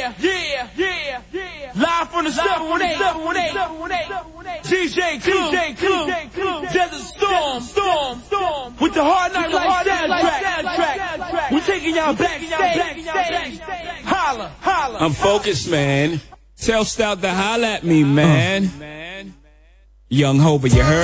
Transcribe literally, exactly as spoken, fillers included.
yeah, yeah, yeah, yeah. Live from the seven one eight. D J Clue, Desert Storm, Storm, Storm. With the Hard Night Life soundtrack. We taking y'all backstage. Holla, holla. I'm focused, man. Tell Stout to holla at me, man. Young Hova, you heard?